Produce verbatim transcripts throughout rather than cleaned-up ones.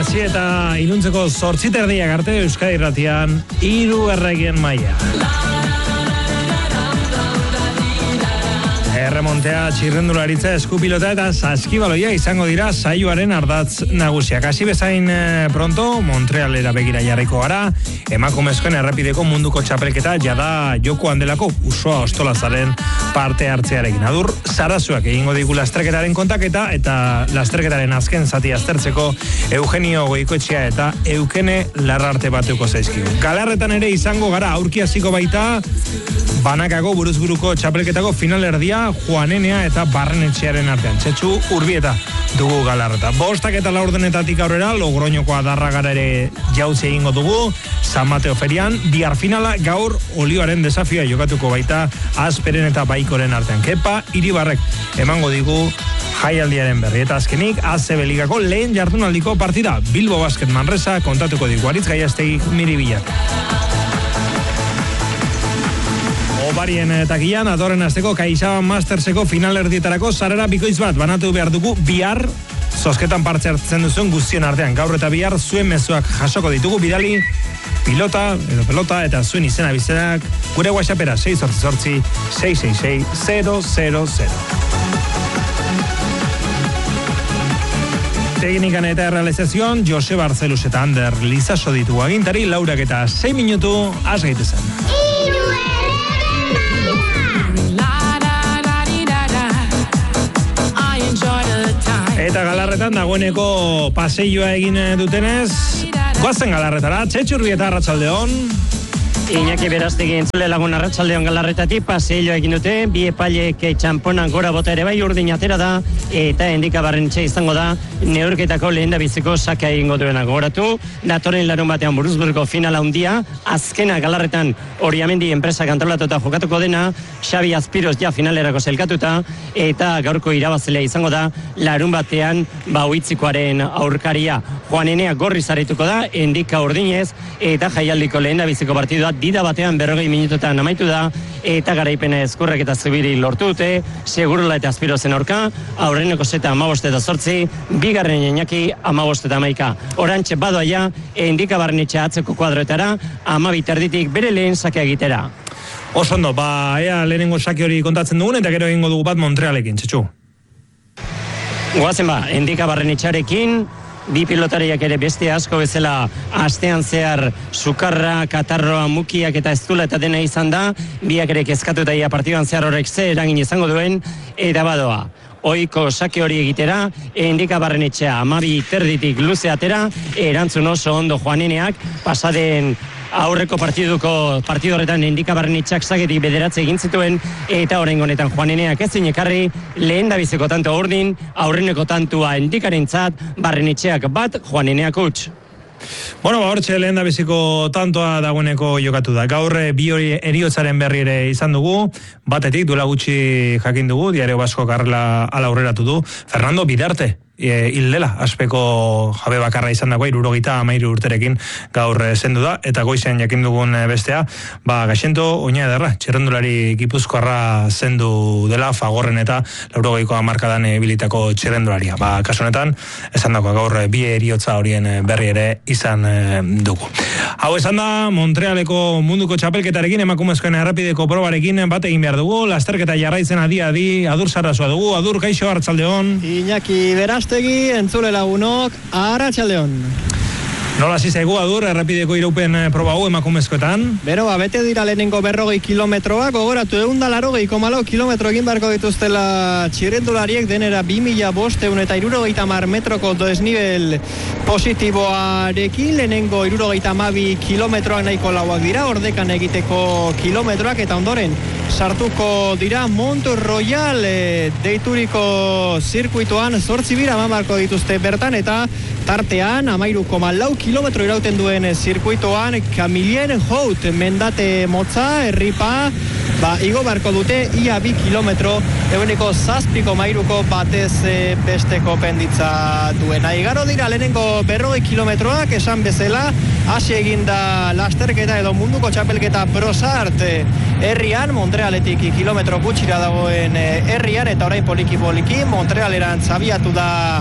hasi eta iluntzeko zortzi terdiak arte Euskadi Irratian hiru erregien maila. Erremontea, txirrendularitza, eskupilota eta saskibaloia izango dira saioaren ardatz nagusiak. Hasi bezain pronto, Montrealera begira jarriko gara, emakumezkoen errepideko munduko txapelketa jada jokoan delako usoa ostolazaren parte hartzearekin. Adur, Sarasuak egingo digu lasterketaren kontaketa eta lasterketaren azken zati aztertzeko Eugenio Goikoetxea eta Eukene Larrarte batuko zaizkigu. Galarretan ere izango gara, aurki hasiko baita banakako buruzburuko txapelketako finalerdia Juanenea eta Barrenetxearen artean. Txetxu Urbieta dugu Galarreta. Bostak eta laurdenetatik aurrera Logroñoko Adarragara ere jautzi egingo dugu San Mateo ferian. Bihar finala gaur Olioaren desafioa jokatuko baita Azperen eta Baikoren artean. Kepa Iribarrek emango digu jaialdiaren berri. Eta azkenik A C B Ligako lehen jardunaldiko partida Bilbo Basket Manresa kontatuko digu Aritz Gaiastegi Miribilak. Obarien takian, atorren azteko Kaixaban Masterseko finalerdietarako sarera bikoitz bat banatu behar dugu bihar zozketan parte hartzen duzuen guztien artean. Gaur eta bihar zuen mezuak jasoko ditugu bidali pilota edo pelota eta zuen izena bizenak gure WhatsAppera sei zortzi zortzi sei sei sei zero zero zero. Teknikan eta realizazioan Jose Barcelus eta Ander Lizaso ditugu agintari, laurak eta sei minutu az gaitezen. Eta Galarretan dagoeneko paseilloa egin dutenez, goazen Galarretara, Txetxu Urbieta arratsaldeon. Iñaki Berastegi entzule lagun arratsaldeon Galarretatik paseilloa egin dute, bi epailek txamponan gora bota ere bai urdin atera da, eta Endika Barrenetxe izango da, neurketako lehendabiziko saka egingo duena gogoratu, datorren larun batean buruzburgo finala handia, azkena Galarretan Oriamendi enpresak antolatuta jokatuko dena, Xabi Azpiroz ja finalerako zelkatuta, eta gaurko irabazlea izango da, larun batean bauitzikoaren aurkaria. Juanenea gorri zarituko da, Endika urdinez, eta jaialdiko lehendabiziko partidua dida batean berrogei minututan amaitu da, eta garaipena ezkurrek eta zubiri lortu dute, Segurola eta Azpirozen aurka, aurreneko zeta amabost eta zortzi, bigarren Iñaki amabost eta amaika. Orantxe badoaia, Endika Barrenetxe atzeko kuadroetara, amabit erditik bere lehen sake egitera. Oso ondo, ba, ea lehenengo sake hori kontatzen dugun, eta gero egingo dugu bat Montrealekin, Txetxu. Goazen ba, Endika Barrenetxearekin, bi pilotariak ere beste asko bezala astean zehar sukarra, katarroa, mukiak eta eztula eta dena izan da, biak ere kezkatuta ia partiduan zehar horrek ze eragin izango duen, eta badoa. Oiko sake hori egitera, Endika Barrenetxea amabi terditik luze atera, erantzun oso ondo Juaneneak, pasaden aurreko partiduko partidu horretan Endika Barrenetxeak saketik bederatze egin zituen, eta oraingo honetan Juaneneak ezin ekarri, lehen dabizeko tanto urdin, aurreneko tantua Endikarentzat, Barrenetxeak bat, Juaneneak huts. Bueno, ba, hortxe lehen da biziko tantoa dagoeneko jokatu da. Gaur bi hori eriotzaren berri ere izan dugu, batetik duela gutxi jakin dugu, Diario Basko karrela ala aurreratu du, Fernando Bidarte. E, hildela, aspeko jabe bakarra izan dagoa, irurogeita amairu urterekin gaur zendu da, eta goizean jakin dugun bestea, ba, Gaxento Oña Ederra, txerrendulari gipuzkoarra zendu dela, Fagorren eta laurogeiko hamarkadan bilitako txerrendularia. Ba, kasu honetan, esan dagoa gaur bi eriotza horien berri ere izan dugu. Hau esan da, Montrealeko munduko txapelketarekin, emakumezkoen errepideko probarekin bat egin behar dugu, lasterketa jarraitzen adi-adi, Adur Sarasua dugu, Adur, kaixo, arratsaldeon. Iñaki Berastegi, entzule lagunok, arratsaldeon. Nola hasi zaigu Adur, errepideko iraupen proba hau emakumezkoetan? Bero, ba, bete dira lehenengo berrogei kilometroak, gogoratu egun da larogei komalau kilometro egin beharko dituztela txirrendulariek denera bi mila bosteun eta irurogeita hamar metroko desnibel positiboarekin, lehenengo irurogeita hamabi kilometroak nahiko lauak dira, ordekan egiteko kilometroak, eta ondoren sartuko dira Mont Royal e, deituriko zirkuituan zortzi bira mamarko dituzte bertan, eta tartean amairu koma lau kilometro irauten duen zirkuituan Camilien Hout mendate motza, erripa, ba, igo beharko dute ia bi kilometro, eguneko zazpiko mairuko batez e, besteko penditza duena. Igaro dira lehenengo berrogei kilometroak, esan bezala, hasi eginda lasterketa edo munduko txapelketa Brosart herrian, Montrealetik kilometro gutxira dagoen herrian, eta orain poliki poliki Montrealeran zabiatu da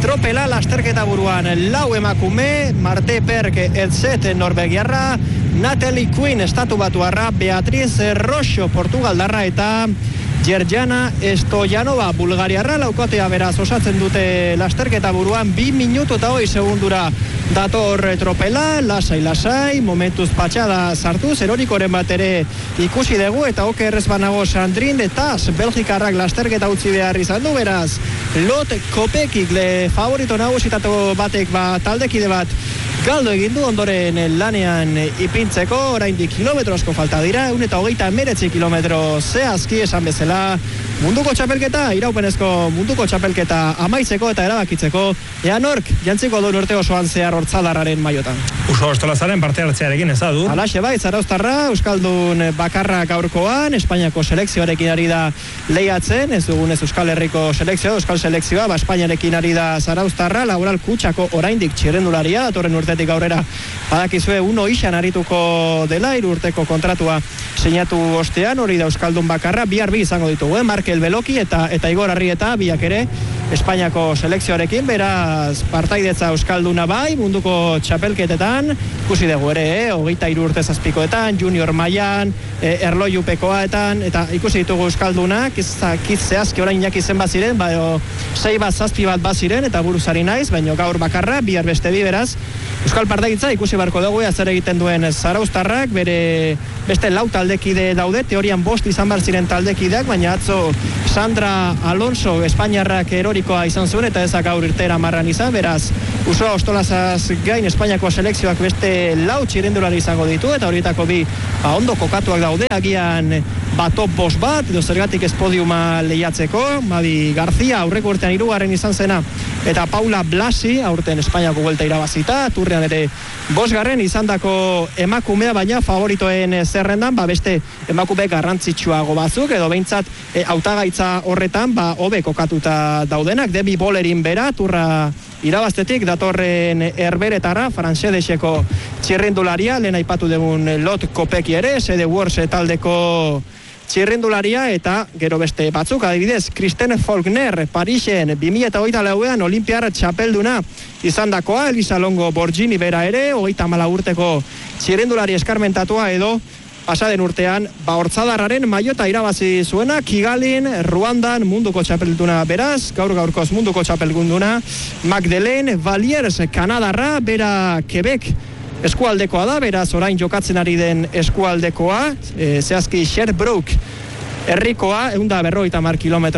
tropela lasterketa buruan lau emakume, Marte Perk Etzet Norvegiarra, Natalie Quinn estatu batuarra, Beatriz Roxo Portugaldarra eta Gerjana Stoyanova Bulgariarra laukotea beraz osatzen dute lasterketa buruan bi minutu eta hogei segundura dator tropela, lasai-lasai, momentuz patxada sartuz, erorikoren bat ere ikusi dugu eta okerrez banago Sandrine Taz, Belgikarrak lasterketa utzi behar izan du beraz, Lot Kopekik le favorito nagusitatu batek ba, taldekide bat galdo egin du ondoren lanean ipintzeko, oraindik kilometro asko falta dira, ehun eta hogeita hemeretzi kilometro zehazki esan bezala, munduko txapelketa, iraupenezko munduko txapelketa amaitzeko eta erabakitzeko, ea nork jantziko duen urte osoan zehar hortzadarraren maiotan. Uso Ostolazaren parte hartzearekin ez da du? Alaxe bai, Zarauztarra, Euskaldun bakarra gaurkoan, Espainiako selekzioarekin ari da lehiatzen, ez dugunez Euskal Herriko selekzioa, Euskal selekzioa, ba Espainiarekin ari da Zarauztarra, Laboral Kutxako oraindik txirrendularia, datorren urtetik aurrera badakizue uno ixan arituko dela, hiru urteko kontratua sinatu ostean, hori da Euskaldun bakarra, bihar bi izango ditugu, eh? Markel Beloki eta eta Igor Arrieta, biak ere Espainiako selekzioarekin, beraz partaidetza Euskalduna bai, munduko txapelketetan, ikusi dugu ere, eh? hogeita hiru urte zazpikoetan, junior mailan, eh, erlojupekoetan, eta ikusi ditugu Euskaldunak, kiz zehazki orain inaki zen baziren, ba, sei bat zazpi bat baziren, eta buruzari naiz, baina gaur bakarra, bihar beste bi beraz, Euskal partaidetza ikusi barko dugu, zer egiten duen Zarauztarrak, bere beste lau taldekide daude, teorian bost izan bar ziren taldekideak, baina atzo Sandra Alonso Espainiarrak erorikoa izan zuen, eta ezak gaur irtera marran izan, beraz, Usoa Ostolazaz gain Espainiako selekzioak beste lau txirrendulari izango ditu, eta horietako bi ba, ondo kokatuak daude, agian batop bost bat, edo zergatik ez podiuma lehiatzeko, Mabi Garzia aurreko urtean hirugarren izan zena, eta Paula Blasi, aurten Espainiako vuelta irabazita, turrean ere bosgarren izandako emakumea, baina favoritoen zerrendan, ba beste emakume garrantzitsuago batzuk, edo behintzat e, hautagaitza horretan, ba hobe kokatuta daudenak, Debbie Bolerin bera, turra irabaztetik datorren herberetara, frantsedexeko txirrindularia, lehen aipatu dugun Lot Kopeki ere, Sede Wars taldeko txirrindularia, eta gero beste batzuk, adibidez, Kristen Faulkner, Parisen, bi mila hogeita lauean Olimpiar txapelduna izandakoa, Elisa Longo Borgini bera ere, hogeita hamala urteko txirrindulari eskarmentatua, edo pasaden urtean, ba hortzadarraren maiota irabazi zuena, Kigalin, Ruandan, munduko txapelduna beraz, gaur gaurkoz munduko txapelduna, Magdalene Valiers, Kanadarra, bera Quebec eskualdekoa da, beraz orain jokatzen ari den eskualdekoa, e, zehazki Sherbrooke herrikoa, eunda berroita mar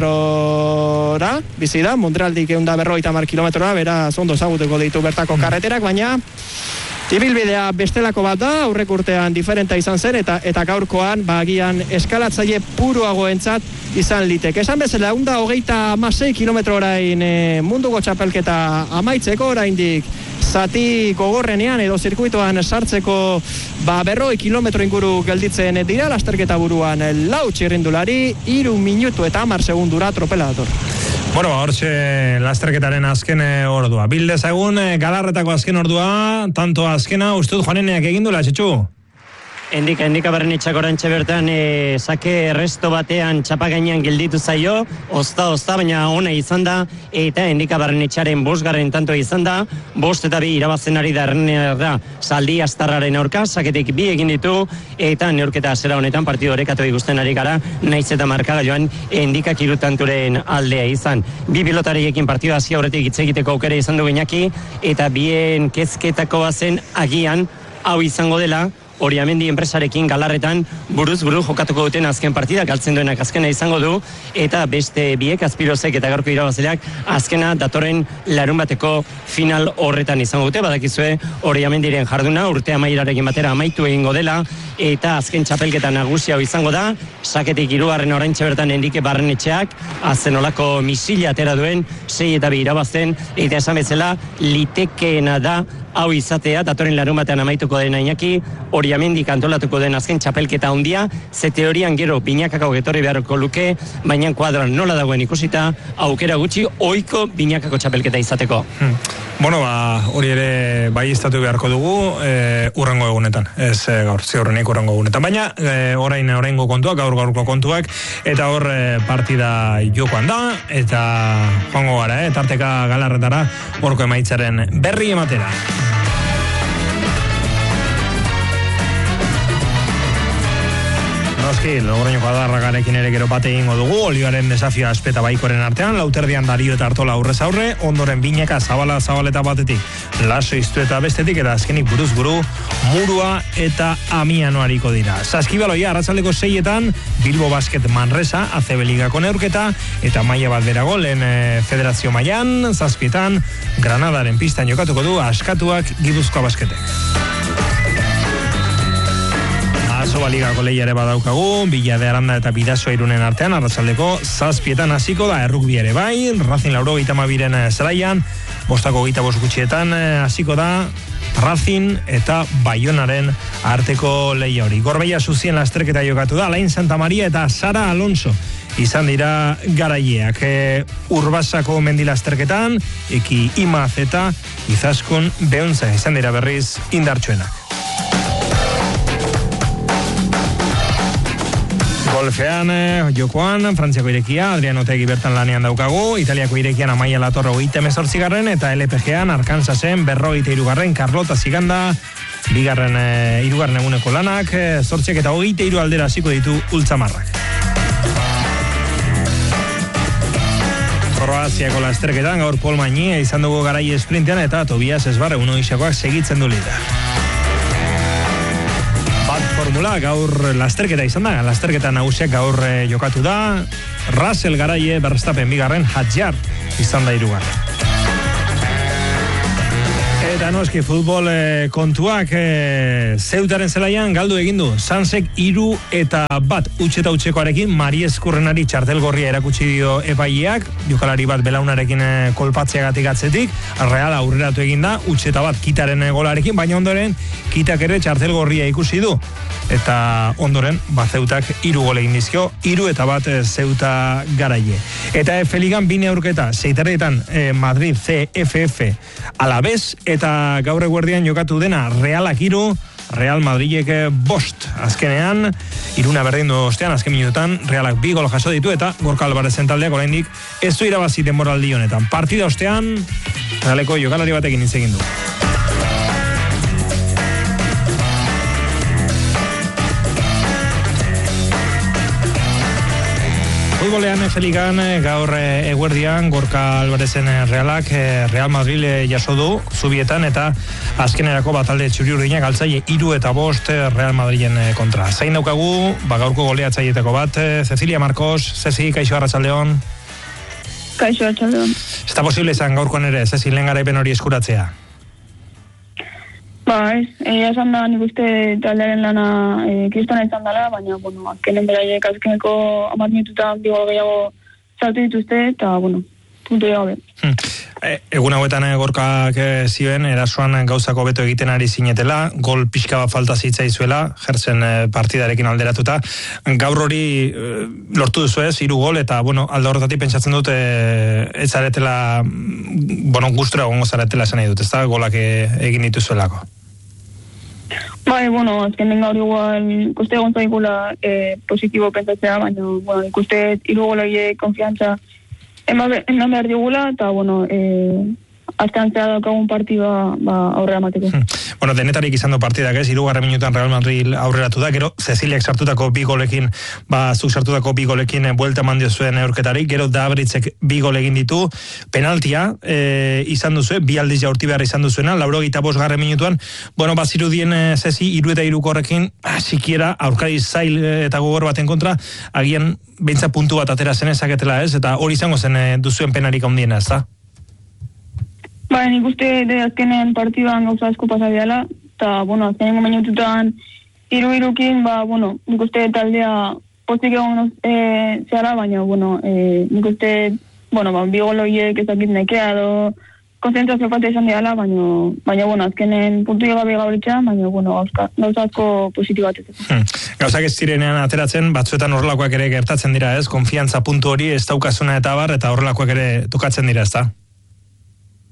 kilometrora, bizi da, Montrealdik eunda berroita mar kilometrora, beraz ondo zaguteko ditu bertako karreterak, baina ibilbidea bestelako bat da, aurrek urtean diferenta izan zen, eta eta gaurkoan bagian eskalatzaile puruagoentzat izan litek. Esan bezala, eunda hogeita hamasei kilometro orain e, munduko txapelketa amaitzeko, oraindik zati gogorrenean edo zirkuitoan sartzeko ba berroi kilometro inguru gelditzen dira, lasterketa buruan lau txirrindulari, hiru minutu eta hamar segundura tropela dator. Bueno, hortxe lasterketaren azken ordua. Bilde egun, Galarretako azken ordua, tanto azkena, ustut Joaneneak egin duela, txetxu? Endika, endika barrenitxak orantxe bertan, e, sake resto batean txapa gainean gelditu zaio, ozta, ozta, baina ona izan da, eta endika barrenitxaren bosgarren tanto izan da, bost eta bi irabazen ari da errenera Zaldi Astarraren aurka, saketik bi egin ditu, eta neurketa zera honetan partidu horekatu ikusten ari gara, naiz eta markaga joan endika kirutanturen aldea izan. Bi pilotariekin partidu hasi aurretik hitz egiteko aukera izan du Iñaki, eta bien kezketako bazen agian hau izango dela, Oriamendi enpresarekin Galarretan buruz buru jokatuko duten azken partida, galtzen duenak azkena izango du, eta beste biek, Azpirozek eta gaurko irabazleak, azkena datorren larun bateko final horretan izango dute, badakizue Oriamendiren jarduna urte amairarekin batera amaitu egingo dela, eta azken txapelketa nagusia izango da, saketik hirugarren oraintxe bertan Endike Barrenetxeak, azenolako misila atera duen, sei eta bi irabazten, eta esan bezala litekeena da hau izatea, datorren larun batean amaituko dena Iñaki, Oriamendik antolatuko den azken txapelketa handia, ze teorian gero binakako getorri beharko luke, baina kuadroan nola dagoen ikusita, aukera gutxi, ohiko binakako txapelketa izateko. Hmm. Bueno, ba, hori ere bai estatu beharko dugu e, urrengo egunetan, ez e, gaur, ziurrenik urrengo egunetan, baina e, orain oraingo kontuak, gaur gaurko kontuak, eta hor e, partida jokoan da, eta joango gara, e, tarteka galarretara horko emaitzaren berri ematera. Noski, Logroñoko adarragarekin ere gero bate egingo dugu, Olioaren desafioa Azpeta Baikoren artean, Lauterdian Dario eta Artola aurrez aurre, ondoren Bineka Zabala Zabaleta batetik, Laso Iztu eta bestetik, eta azkenik buruz buru, Murua eta Amiano ariko dira. Saskibaloia, arratsaldeko seietan, Bilbo Basket Manresa, A C B Ligako neurketa, eta maila bat berago, lehen e, federazio mailan, zazpietan, Granadaren pistan jokatuko du, askatuak Gipuzkoa Basketek. Asoba Ligako lehiare badaukagu, Villa de Aranda eta Bidasoa Irunen artean, arratsaldeko zazpietan hasiko da, errukbi ere bai, Racing Lauro gita mabiren zelaian, bostako gita bost gutxietan hasiko da, Racing eta Baionaren arteko lehia hori. Gorbeia Zuzien lasterketa jokatu da, Alain Santa Maria eta Sara Alonso izan dira garaileak. E, Urbasako mendi lasterketan, Eki Imaz eta Izaskun Beontza izan dira berriz indartsuenak. Golfean, jokoan, Frantziako irekia, Adrian Otegi bertan lanean daukagu, Italiako irekian Amaia Latorre hogeita hemezortzi garren, eta L P G-an Arkansasen berrogeita hiru garren, Carlota Ziganda, bigarren e, hirugarren eguneko lanak, e, zortziak eta hogeita hiru aldera hasiko ditu ultzamarrak. Kroaziako lasterketan, gaur Paul Maini izan dugu garai esprintean, eta Tobias Esbarre uno isakoak segitzen du lidera. Formula, gaur lasterketa izan da, lasterketa nagusiak gaur e, jokatu da, Russell Garaie Verstappen bigarren, Hadjar izan da hirugarren. Eta noski futbol e, kontuak e, Zeutaren zelaian galdu egin du, Sansek hiru eta bat utxe eta utxekoarekin Mari Eskurrenari txartel gorria erakutsi dio epaileak, jokalari bat belaunarekin e, kolpatzeagatik atzetik, Real aurreratu egin da, utxe eta bat Kitaren e, golarekin, baina ondoren Kitak ere txartel gorria ikusi du. Eta ondoren, ba, Zeutak hiru gole egin dizkio, hiru eta bat e, Zeuta Garaie. Eta F Ligan bine aurketa, seiterretan e, Madrid C F F Alavés, eta gaur eguerdian jokatu dena Realak hiru, Real Madridek bost. Azkenean, iruna berdin du ostean, azken minututan, Realak bi gol jaso ditu, eta Gorka Albarezen taldeak oraindik ez du irabazi denboraldi honetan. Partida ostean, Realeko jokalari batekin hitz egin du. Futbolean F Ligan gaur eguerdian Gorka Albarezen Realak Real Madrid jaso du zubietan, eta azkenerako batalde txuri-urdinak altzaile hiru eta bost Real Madrilen kontra. Zain daukagu, ba, gaurko goleatzailetako bat, Cecilia Marcos. Ceci, kaixo arratsaldeon. Kaixo arratsaldeon. Ez da posible izan gaurkoan ere, Ceci, lehen garaipen hori eskuratzea? Ba, ez, egia esan da, nik uste taldearen lana e, kristona izan dela, baina, bueno, azkenen beraiek azkeneko hamar minututan bi gol gehiago saltu dituzte, eta, bueno, puntu gabe. Hmm. E, egun hauetan Gorkak zioen, erasoan gauzako beto egiten ari zinetela, gol pixka bat falta zitzaizuela, jertzen partidarekin alderatuta. Gaur hori e, lortu duzu ez, hiru gol, eta, bueno, alde horretatik pentsatzen dut, e, ez zaretela, bueno, gustura gongo zaretela esan nahi dut, ez da, golak e, egin dituzuelako. Bai, bueno, azkenen gaur igual ikuste egon zaigula eh, positibo pentsatzea, baina, bueno, ikuste hiru golegiek konfiantza eman behar digula, eta, bueno, eh, aztean zera daukagun partida ba, aurrera mateko. Hmm. Bueno, denetarik izan du partidak ez, hirugarren minutan Real Madrid aurreratu da, gero Ceciliak sartutako bi golekin, ba, zuk sartutako bi golekin buelta mandio zuen eurketarik, gero Dabritzek bi gol egin ditu, penaltia e, izan duzue, bi aldiz jaurti behar izan duzuena, laurogeita bost garren minutuan, bueno, bazirudien e, Ceci, hiru eta hiruko horrekin, ah, sikiera, aurkari zail eta gogor baten kontra, agian beintza puntu bat atera zen ezaketela ez, eta hori izango zen e, duzuen penarik handiena, ez da? Ba, nik uste de azkenen partiduan gauza asko pasabiala, eta, bueno, azkenen momentutan hiru-hirukin, ba, bueno, nik uste taldea pozik egon e, zehara, baina, bueno, e, nik uste, bueno, ba, bi goloiek ezakit nekea edo konzentrazio falta izan diala, baina, baina, bueno, azkenen puntu gabe gauritxan, baina, bueno, gauza asko positibatetzen. Hmm. Gauzak ez zirenean ateratzen, batzuetan horrelakoak ere gertatzen dira, ez? Konfiantza puntu hori ez daukazuna eta bar, eta horrelakoak ere tokatzen dira, ez da?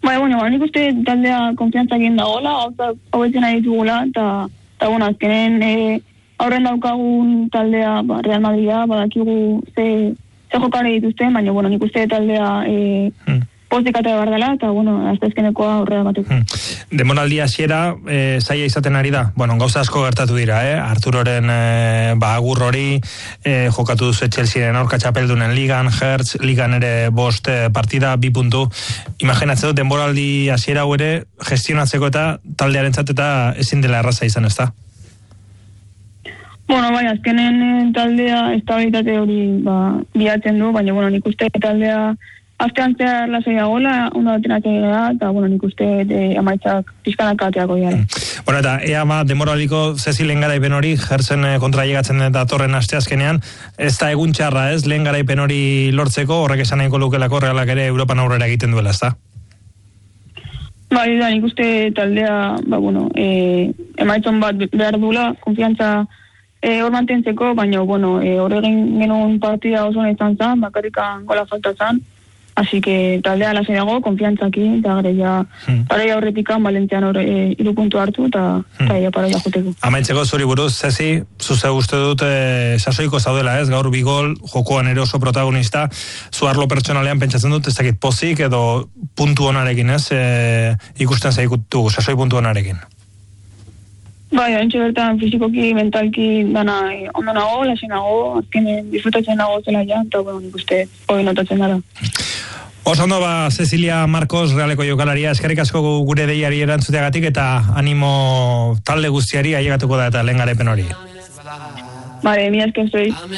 Bai, bueno, ba, nik uste taldea konfiantzak egin dagoela, gauzak hobetzen ari ditugula, eta, eta bueno, azkenen e, aurren daukagun taldea ba, Real Madrida, badakigu ze, ze jokare dituzten, baina, bueno, nik uste taldea e, hmm. postik atera behar dela, eta, bueno, aztezkenekoa aurrera bateko. Hmm. Demoraldi hasiera e, zaila izaten ari da. Bueno, gauza asko gertatu dira, eh? Arturoren e, ba, agur hori, e, jokatu duzu Chelsearen aurka txapeldunen ligan, Hertz, ligan ere bost e, partida, bi puntu. Imaginatzen dut, denboraldi hasiera hau ere gestionatzeko eta taldearentzat eta ezin dela erraza izan, ezta? Bueno, bai, azkenen taldea estabilitate hori ba, bilatzen du, baina, bueno, nik uste taldea aztean zehar lasai dagoela, ondo batenak egira, eta, bueno, nik uste e, amaitzak pizkanak ateako dira. Bueno, eta ea ba, demoraliko Zezilen garaipen hori, Hertzen kontra llegatzen datorren asteazkenean, ez da egun txarra, ez, lehen garaipen hori lortzeko, horrek esan nahiko lukelako Realak ere Europan aurrera egiten duela, ez da? Bai, da, nik uste taldea, ba, bueno, e, emaitzon bat behar dula, konfiantza e, hor mantentzeko, baina, bueno, e, hor egin genuen partida oso izan zen, bakarrikan gola falta zen, así que taldea lasai dago, konfiantzaki, eta gara ja, hmm. para ja horretikan, Valentzian hor e, irupuntu hartu, eta hmm. ja para ja joteko. Amaitzeko zuri buruz, Zezi, zuze uste dut e, sasoiko zaudela, ez? Gaur bigol, jokoan ere oso protagonista, zu arlo pertsonalean pentsatzen dut, ez dakit pozik, edo puntu honarekin, ez? E, ikusten zaikutu, sasoi puntu honarekin. Bai, haintxe bertan fizikoki, mentalki, dana e, ondo nago, lasai nago, azkenen disfrutatzen nago zela ja, eta bueno, nik uste hori notatzen dara. Osondo ba, Cecilia Marcos, Realeko jokalaria, eskerrik asko gure deiari erantzuteagatik eta animo talde guztiari ailegatuko da eta lehen garaipen hori. Vale, mila esker zoi.